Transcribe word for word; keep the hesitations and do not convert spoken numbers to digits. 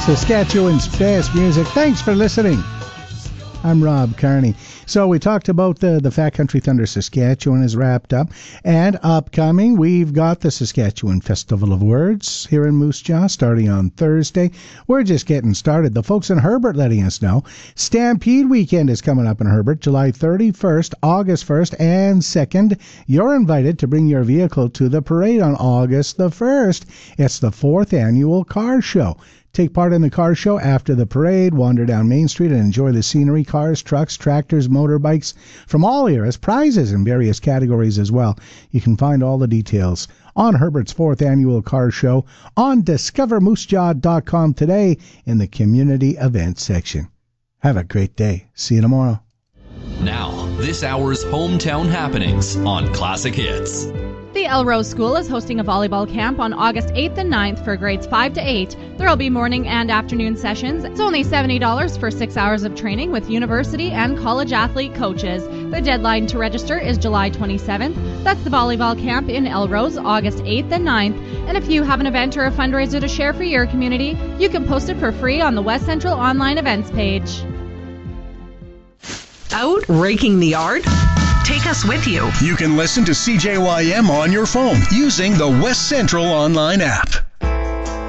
Saskatchewan's best music. Thanks for listening. I'm Rob Carney. So we talked about the, the Fat Country Thunder Saskatchewan is wrapped up. And upcoming, we've got the Saskatchewan Festival of Words here in Moose Jaw starting on Thursday. We're just getting started. The folks in Herbert letting us know. Stampede Weekend is coming up in Herbert, July thirty-first, August first, and second. You're invited to bring your vehicle to the parade on August the first. It's the fourth annual car show. Take part in the car show after the parade, wander down Main Street and enjoy the scenery, cars, trucks, tractors, motorbikes from all eras, prizes in various categories as well. You can find all the details on Herbert's fourth annual car show on discover moose jaw dot com today in the community events section. Have a great day. See you tomorrow. Now, this hour's hometown happenings on Classic Hits. The Elrose School is hosting a volleyball camp on August eighth and ninth for grades five to eight. There will be morning and afternoon sessions. It's only seventy dollars for six hours of training with university and college athlete coaches. The deadline to register is July twenty-seventh. That's the volleyball camp in Elrose, August eighth and ninth. And if you have an event or a fundraiser to share for your community, you can post it for free on the West Central online events page. Out raking the yard? Take us with you. You can listen to C J Y M on your phone using the West Central online app.